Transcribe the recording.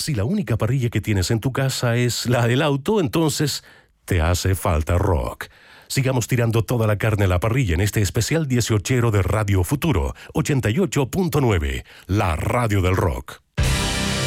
Si la única parrilla que tienes en tu casa es la del auto, entonces te hace falta rock. Sigamos tirando toda la carne a la parrilla en este especial 18 de Radio Futuro 88.9, la radio del rock.